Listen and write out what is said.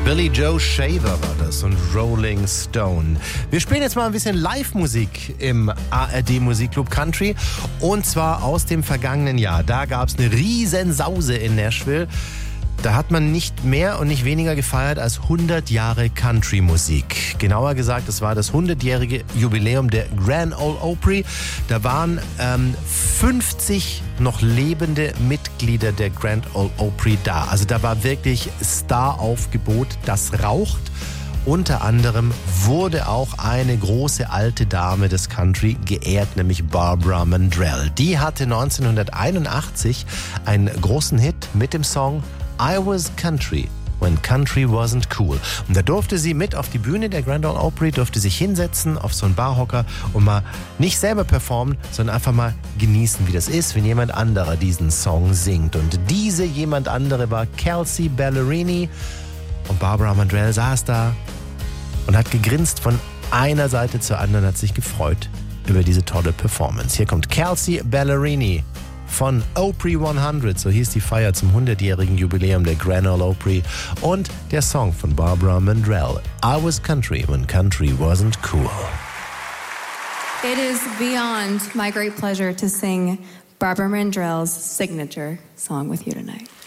Billy Joe Shaver war das und Rolling Stone. Wir spielen jetzt mal ein bisschen Live-Musik im ARD Musikclub Country und zwar aus dem vergangenen Jahr. Da gab es eine Riesensause in Nashville. Da hat man nicht mehr und nicht weniger gefeiert als 100 Jahre Country-Musik. Genauer gesagt, es war das 100-jährige Jubiläum der Grand Ole Opry. Da waren 50 noch lebende Mitglieder der Grand Ole Opry da. Also da war wirklich Star-Aufgebot, das raucht. Unter anderem wurde auch eine große alte Dame des Country geehrt, nämlich Barbara Mandrell. Die hatte 1981 einen großen Hit mit dem Song I Was Country When Country Wasn't Cool. Und da durfte sie mit auf die Bühne der Grand Ole Opry, durfte sich hinsetzen auf so einen Barhocker und mal nicht selber performen, sondern einfach mal genießen, wie das ist, wenn jemand anderer diesen Song singt. Und diese jemand andere war Kelsea Ballerini. Und Barbara Mandrell saß da und hat gegrinst von einer Seite zur anderen, hat sich gefreut über diese tolle Performance. Hier kommt Kelsea Ballerini von Opry 100, so hieß die Feier zum 100-jährigen Jubiläum der Grand Ole Opry, und der Song von Barbara Mandrell, I Was Country When Country Wasn't Cool. It is beyond my great pleasure to sing Barbara Mandrell's signature song with you tonight.